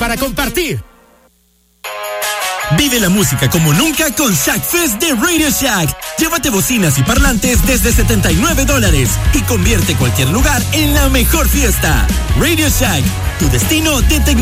para compartir. Vive la música como nunca con Shack Fest de Radio Shack. Llévate bocinas y parlantes desde $79 y convierte cualquier lugar en la mejor fiesta. Radio Shack, tu destino de tecnología.